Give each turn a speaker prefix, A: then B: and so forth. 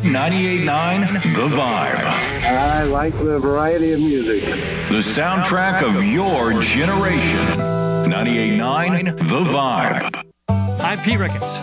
A: 98.9 The Vibe.
B: I like the variety of music.
A: The soundtrack of your generation. 98.9 The Vibe.
C: I'm Pete Ricketts.